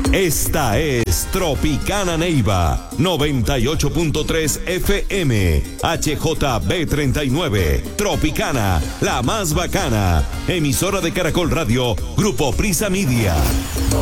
Esta es Tropicana Neiva, 98.3 FM, HJB39, Tropicana, la más bacana, emisora de Caracol Radio, Grupo Prisa Media.